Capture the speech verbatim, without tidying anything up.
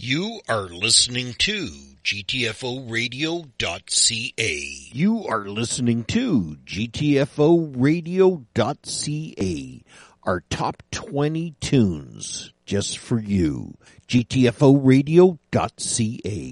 You are listening to G T F O radio dot C A. You are listening to G T F O radio dot C A. Our top twenty tunes just for you. G T F O radio dot C A.